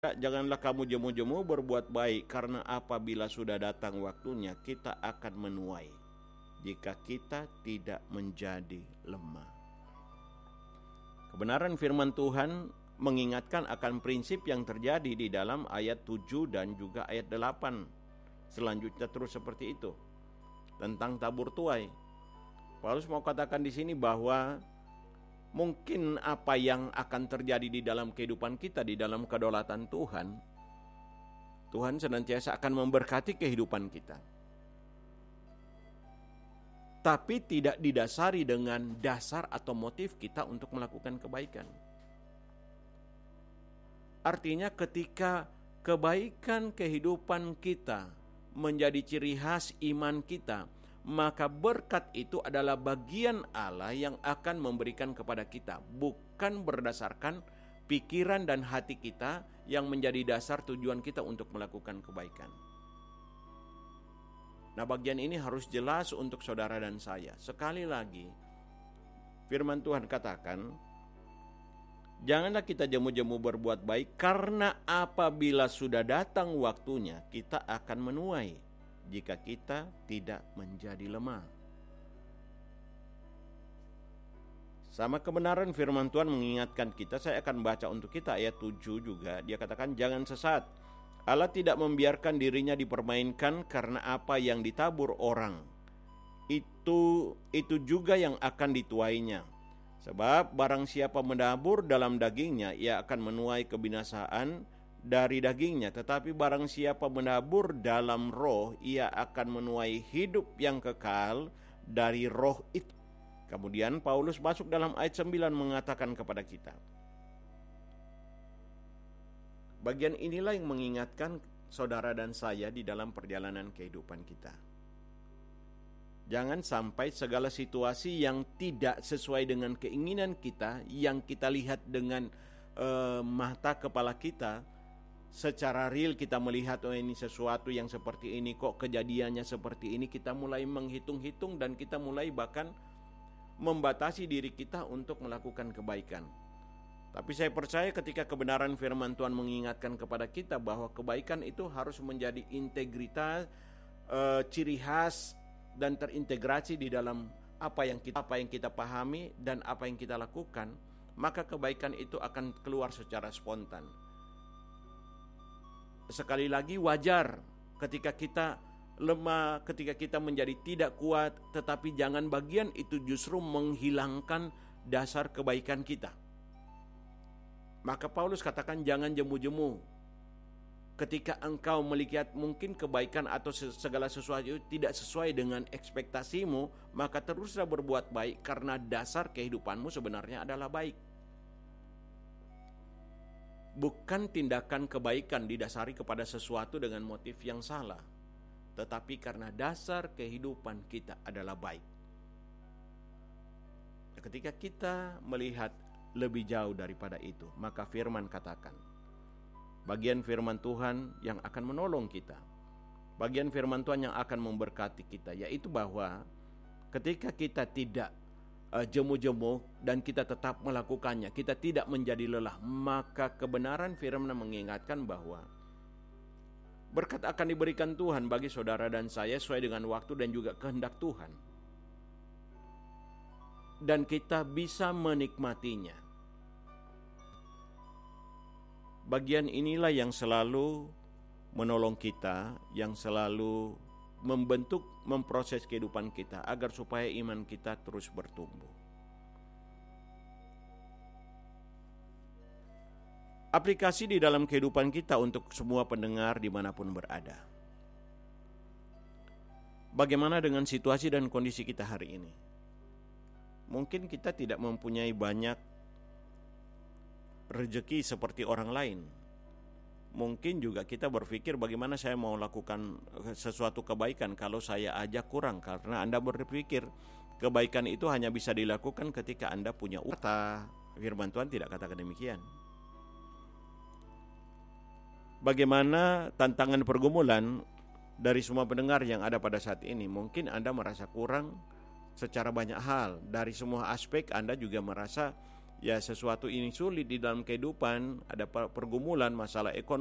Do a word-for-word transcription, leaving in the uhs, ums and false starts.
Janganlah kamu jemu-jemu berbuat baik, karena apabila sudah datang waktunya kita akan menuai jika kita tidak menjadi lemah. Kebenaran firman Tuhan mengingatkan akan prinsip yang terjadi di dalam ayat tujuh dan juga ayat delapan. Selanjutnya terus seperti itu, tentang tabur tuai. Paulus mau katakan di sini bahwa mungkin apa yang akan terjadi di dalam kehidupan kita, di dalam kedaulatan Tuhan, Tuhan senantiasa akan memberkati kehidupan kita, tapi tidak didasari dengan dasar atau motif kita untuk melakukan kebaikan. Artinya ketika kebaikan kehidupan kita menjadi ciri khas iman kita, maka berkat itu adalah bagian Allah yang akan memberikan kepada kita, bukan berdasarkan pikiran dan hati kita yang menjadi dasar tujuan kita untuk melakukan kebaikan. Nah, bagian ini harus jelas untuk saudara dan saya. Sekali lagi, firman Tuhan katakan, janganlah kita jemu-jemu berbuat baik, karena apabila sudah datang waktunya kita akan menuai jika kita tidak menjadi lemah. Sama kebenaran firman Tuhan mengingatkan kita. Saya akan baca untuk kita ayat tujuh juga. Dia katakan, jangan sesat. Allah tidak membiarkan dirinya dipermainkan, karena apa yang ditabur orang itu itu juga yang akan dituainya. Sebab barang siapa menabur dalam dagingnya, ia akan menuai kebinasaan dari dagingnya, tetapi barang siapa menabur dalam roh, ia akan menuai hidup yang kekal dari roh itu. Kemudian Paulus masuk dalam ayat sembilan mengatakan kepada kita, bagian inilah yang mengingatkan saudara dan saya di dalam perjalanan kehidupan kita. Jangan sampai segala situasi yang tidak sesuai dengan keinginan kita, yang kita lihat dengan uh, mata kepala kita, secara real kita melihat, oh ini sesuatu yang seperti ini, kok kejadiannya seperti ini, kita mulai menghitung-hitung dan kita mulai bahkan membatasi diri kita untuk melakukan kebaikan. Tapi saya percaya ketika kebenaran firman Tuhan mengingatkan kepada kita bahwa kebaikan itu harus menjadi integritas, e, ciri khas dan terintegrasi di dalam apa yang kita apa yang kita pahami dan apa yang kita lakukan, maka kebaikan itu akan keluar secara spontan. Sekali lagi, wajar ketika kita lemah, ketika kita menjadi tidak kuat, tetapi jangan bagian itu justru menghilangkan dasar kebaikan kita. Maka Paulus katakan, jangan jemu-jemu. Ketika engkau melihat mungkin kebaikan atau segala sesuatu tidak sesuai dengan ekspektasimu, maka teruslah berbuat baik, karena dasar kehidupanmu sebenarnya adalah baik. Bukan tindakan kebaikan didasari kepada sesuatu dengan motif yang salah, tetapi karena dasar kehidupan kita adalah baik. Ketika kita melihat lebih jauh daripada itu, maka firman katakan, bagian firman Tuhan yang akan menolong kita, bagian firman Tuhan yang akan memberkati kita, yaitu bahwa ketika kita tidak Uh, jemu-jemu dan kita tetap melakukannya, kita tidak menjadi lelah, maka kebenaran firman mengingatkan bahwa berkat akan diberikan Tuhan bagi saudara dan saya sesuai dengan waktu dan juga kehendak Tuhan, dan kita bisa menikmatinya. Bagian inilah yang selalu menolong kita, yang selalu membentuk, memproses kehidupan kita agar supaya iman kita terus bertumbuh. Aplikasi di dalam kehidupan kita untuk semua pendengar dimanapun berada. Bagaimana dengan situasi dan kondisi kita hari ini? Mungkin kita tidak mempunyai banyak rezeki seperti orang lain. Mungkin juga kita berpikir, bagaimana saya mau lakukan sesuatu kebaikan kalau saya aja kurang, karena Anda berpikir kebaikan itu hanya bisa dilakukan ketika Anda punya harta. Firman Tuhan tidak katakan demikian. Bagaimana tantangan pergumulan dari semua pendengar yang ada pada saat ini? Mungkin Anda merasa kurang secara banyak hal. Dari semua aspek Anda juga merasa ya sesuatu ini sulit di dalam kehidupan, ada pergumulan, masalah ekonomi,